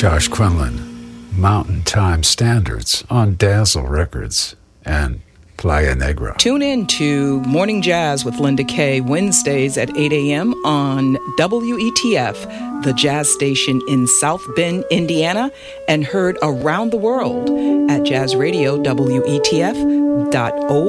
Josh Quinlan, Mountain Time Standards on Dazzle Records and Playa Negra. Tune in to Morning Jazz with Linda Kay, Wednesdays at 8 a.m. on WETF, the jazz station in South Bend, Indiana, and heard around the world at jazzradiowetf.org.